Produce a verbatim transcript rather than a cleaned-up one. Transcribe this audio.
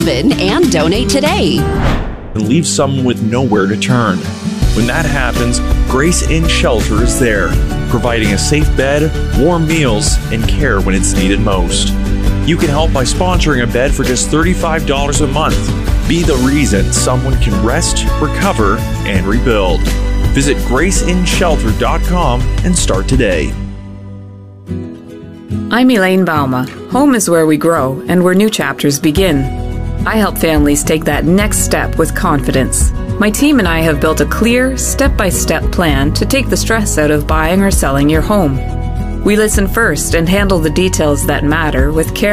and donate today. And leave someone with nowhere to turn. When that happens, Grace Inn Shelter is there, providing a safe bed, warm meals, and care when it's needed most. You can help by sponsoring a bed for just thirty-five dollars a month. Be the reason someone can rest, recover, and rebuild. Visit grace inn shelter dot com and start today. I'm Elaine Bauma. Home is where we grow and where new chapters begin. I help families take that next step with confidence. My team and I have built a clear, step-by-step plan to take the stress out of buying or selling your home. We listen first and handle the details that matter with care.